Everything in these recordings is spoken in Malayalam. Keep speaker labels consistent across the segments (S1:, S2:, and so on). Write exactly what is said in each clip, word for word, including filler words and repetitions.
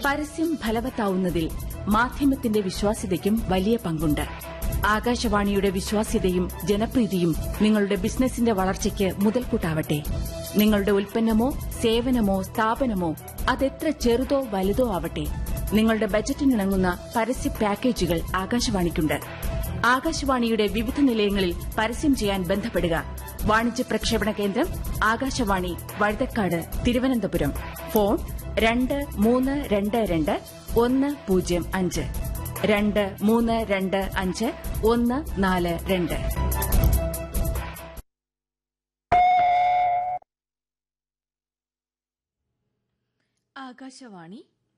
S1: പരസ്യം ഫലവത്താവുന്നതിൽ മാധ്യമത്തിന്റെ വിശ്വാസ്യതയ്ക്കും വലിയ പങ്കുണ്ട്. ആകാശവാണിയുടെ വിശ്വാസ്യതയും ജനപ്രീതിയും നിങ്ങളുടെ ബിസിനസിന്റെ വളർച്ചയ്ക്ക് മുതൽക്കൂട്ടാവട്ടെ. നിങ്ങളുടെ ഉൽപ്പന്നമോ സേവനമോ സ്ഥാപനമോ അതെത്ര ചെറുതോ വലുതോ ആവട്ടെ, നിങ്ങളുടെ ബജറ്റിനിണങ്ങുന്ന പരസ്യ പാക്കേജുകൾ ആകാശവാണിക്കുണ്ട്. ആകാശവാണിയുടെ വിവിധ നിലയങ്ങളിൽ പരസ്യം ചെയ്യാൻ ബന്ധപ്പെടുക. വാണിജ്യ പ്രക്ഷേപണ കേന്ദ്രം ആകാശവാണി, വഴുതക്കാട്, തിരുവനന്തപുരം. ഫോൺ രണ്ട് മൂന്ന് രണ്ട് രണ്ട് ഒന്ന് പൂജ്യം അഞ്ച് രണ്ട് മൂന്ന് രണ്ട് അഞ്ച് ഒന്ന് നാല് രണ്ട്.
S2: ആകാശവാണി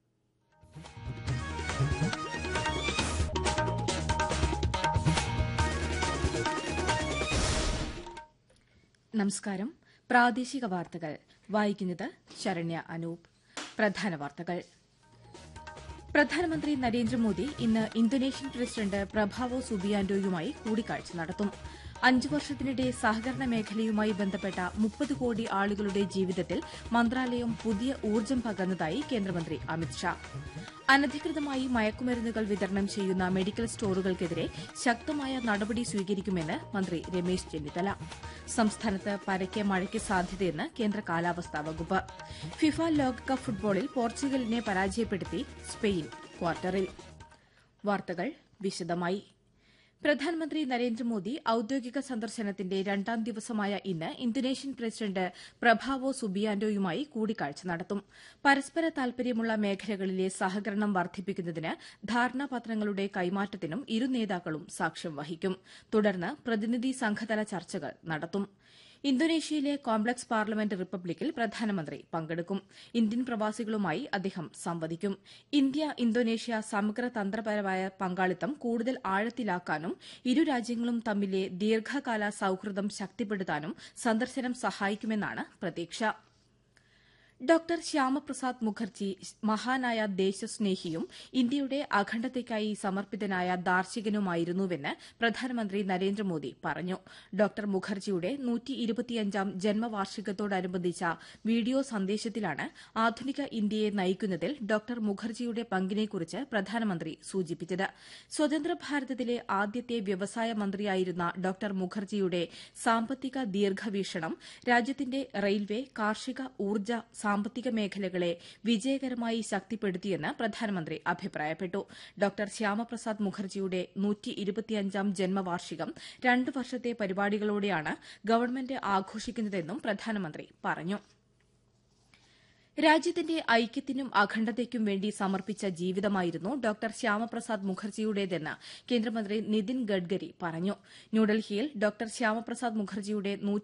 S2: നമസ്കാരം. പ്രാദേശിക വാർത്തകൾ വായിക്കുന്നത് ശരണ്യ അനൂപ്. പ്രധാന വാർത്തകൾ. പ്രധാനമന്ത്രി നരേന്ദ്രമോദി ഇന്ന് ഇന്തോനേഷ്യൻ പ്രസിഡന്റ് പ്രഭാവോ സുബിയാന്റോയുമായി കൂടിക്കാഴ്ച നടത്തും. അഞ്ചു വർഷത്തിനിടെ സഹകരണ മേഖലയുമായി ബന്ധപ്പെട്ട മുപ്പത് കോടി ആളുകളുടെ ജീവിതത്തിൽ മന്ത്രാലയം പുതിയ ഊർജ്ജം പകർന്നതായി കേന്ദ്രമന്ത്രി അമിത്ഷാ. അനധികൃതമായി മയക്കുമരുന്നുകൾ വിതരണം ചെയ്യുന്ന മെഡിക്കൽ സ്റ്റോറുകൾക്കെതിരെ ശക്തമായ നടപടി സ്വീകരിക്കുമെന്ന് മന്ത്രി രമേശ് ചെന്നിത്തല. സംസ്ഥാനത്ത് പരക്കെ മഴയ്ക്ക് സാധ്യതയെന്ന് കേന്ദ്ര കാലാവസ്ഥാ വകുപ്പ്. ഫിഫ ലോകകപ്പ് ഫുട്ബോളിൽ പോർച്ചുഗലിനെ പരാജയപ്പെടുത്തി സ്പെയിൻ ക്വാർട്ടറിൽ. വാർത്തകൾ വിശദമായി. പ്രധാനമന്ത്രി നരേന്ദ്രമോദി ഔദ്യോഗിക സന്ദർശനത്തിന്റെ രണ്ടാം ദിവസമായ ഇന്ന് ഇന്തോനേഷ്യൻ പ്രസിഡന്റ് പ്രഭാവോ സുബിയാന്റോയുമായി കൂടിക്കാഴ്ച നടത്തും. പരസ്പര താൽപര്യമുള്ള മേഖലകളിലെ സഹകരണം വർദ്ധിപ്പിക്കുന്നതിന് ധാരണാപത്രങ്ങളുടെ കൈമാറ്റത്തിനും ഇരു നേതാക്കളും സാക്ഷ്യം വഹിക്കും. തുടർന്ന് പ്രതിനിധി സംഘതല ചർച്ചകൾ നടത്തും. ഇന്തോനേഷ്യയിലെ കോംപ്ലക്സ് പാർലമെന്റ് റിപ്പബ്ലിക്കിൽ പ്രധാനമന്ത്രി പങ്കെടുക്കും. ഇന്ത്യൻ പ്രവാസികളുമായി അദ്ദേഹം സംവദിക്കും. ഇന്ത്യ ഇന്തോനേഷ്യ സമഗ്ര തന്ത്രപരമായ പങ്കാളിത്തം കൂടുതൽ ആഴത്തിലാക്കാനും ഇരു രാജ്യങ്ങളും തമ്മിലെ ദീർഘകാല സൌഹൃദം ശക്തിപ്പെടുത്താനും സന്ദർശനം സഹായിക്കുമെന്നാണ് പ്രതീക്ഷ. ഡോക്ടർ ശ്യാമപ്രസാദ് മുഖർജി മഹാനായ ദേശസ്നേഹിയും ഇന്ത്യയുടെ അഖണ്ഡതയ്ക്കായി സമർപ്പിതനായ ദാർശനികനുമായിരുന്നുവെന്ന് പ്രധാനമന്ത്രി നരേന്ദ്രമോദി പറഞ്ഞു. ഡോക്ടർ മുഖർജിയുടെ നൂറ്റിയിരുപത്തിയഞ്ചാം ജന്മവാർഷികത്തോടനുബന്ധിച്ച വീഡിയോ സന്ദേശത്തിലാണ് ആധുനിക ഇന്ത്യയെ നയിക്കുന്നതിൽ ഡോക്ടർ മുഖർജിയുടെ പങ്കിനെക്കുറിച്ച് പ്രധാനമന്ത്രി സൂചിപ്പിച്ചത്. സ്വതന്ത്ര ഭാരതത്തിലെ ആദ്യത്തെ വ്യവസായ മന്ത്രിയായിരുന്ന ഡോക്ടർ മുഖർജിയുടെ സാമ്പത്തിക ദീർഘവീക്ഷണം രാജ്യത്തിന്റെ റെയിൽവേ, കാർഷിക, ഊർജ്ജ, സാമ്പത്തിക മേഖലകളെ വിജയകരമായി ശക്തിപ്പെടുത്തിയെന്ന് പ്രധാനമന്ത്രി അഭിപ്രായപ്പെട്ടു. ഡോക്ടർ ശ്യാമപ്രസാദ് മുഖർജിയുടെ നൂറ്റിയിരുപത്തിയഞ്ചാം ജന്മവാർഷികം രണ്ട് വർഷത്തെ പരിപാടികളോടെയാണ് ഗവൺമെന്റ് ആഘോഷിക്കുന്നതെന്നും പ്രധാനമന്ത്രി പറഞ്ഞു. രാജ്യത്തിന്റെ ഐക്യത്തിനും അഖണ്ഡതയ്ക്കും വേണ്ടി സമർപ്പിച്ച ജീവിതമായിരുന്നു ഡോക്ടർ ശ്യാമപ്രസാദ് മുഖർജിയുടേതെന്ന് കേന്ദ്രമന്ത്രി നിതിൻ ഗഡ്കരി പറഞ്ഞു. ന്യൂഡൽഹിയിൽ ഡോക്ടർ ശ്യാമപ്രസാദ് മുഖർജിയുടെ